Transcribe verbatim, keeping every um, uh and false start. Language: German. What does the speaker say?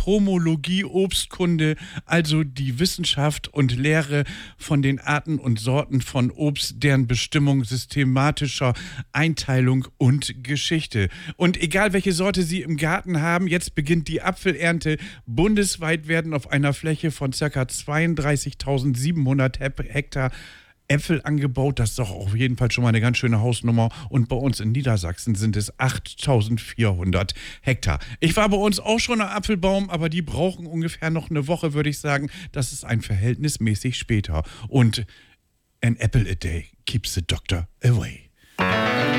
Pomologie, Obstkunde, also die Wissenschaft und Lehre von den Arten und Sorten von Obst, deren Bestimmung, systematischer Einteilung und Geschichte. Und egal welche Sorte Sie im Garten haben, jetzt beginnt die Apfelernte. Bundesweit werden auf einer Fläche von ca. zweiunddreißigtausendsiebenhundert Hektar Äpfel angebaut. Das ist doch auf jeden Fall schon mal eine ganz schöne Hausnummer. Und bei uns in Niedersachsen sind es achttausendvierhundert Hektar. Ich war bei uns auch schon am Apfelbaum, aber die brauchen ungefähr noch eine Woche, würde ich sagen. Das ist ein verhältnismäßig später. Und an apple a day keeps the doctor away.